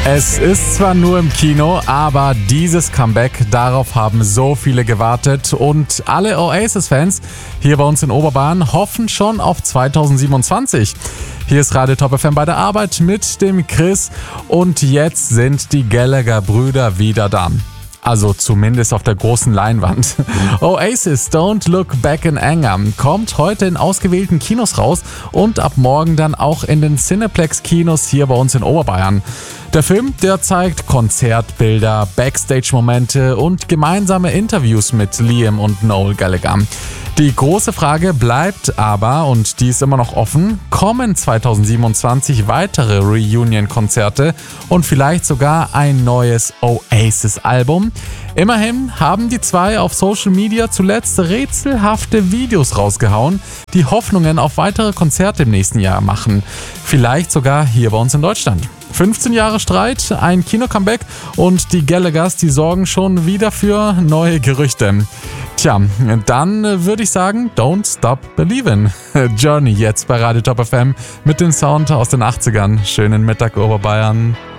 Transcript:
Es ist zwar nur im Kino, aber dieses Comeback, darauf haben so viele gewartet und alle Oasis-Fans hier bei uns in Oberbayern hoffen schon auf 2027. Hier ist Radio Top FM bei der Arbeit mit dem Chris und jetzt sind die Gallagher-Brüder wieder da. Also zumindest auf der großen Leinwand. Oasis Don't Look Back in Anger kommt heute in ausgewählten Kinos raus und ab morgen dann auch in den Cineplex-Kinos hier bei uns in Oberbayern. Der Film, der zeigt Konzertbilder, Backstage-Momente und gemeinsame Interviews mit Liam und Noel Gallagher. Die große Frage bleibt aber, und die ist immer noch offen, kommen 2027 weitere Reunion-Konzerte und vielleicht sogar ein neues Oasis-Album? Immerhin haben die zwei auf Social Media zuletzt rätselhafte Videos rausgehauen, die Hoffnungen auf weitere Konzerte im nächsten Jahr machen. Vielleicht sogar hier bei uns in Deutschland. 15 Jahre Streit, ein Kino-Comeback und die Gallaghers, die sorgen schon wieder für neue Gerüchte. Tja, dann würde ich sagen, don't stop believing. Journey jetzt bei Radio Top FM mit dem Sound aus den 80ern. Schönen Mittag, Oberbayern.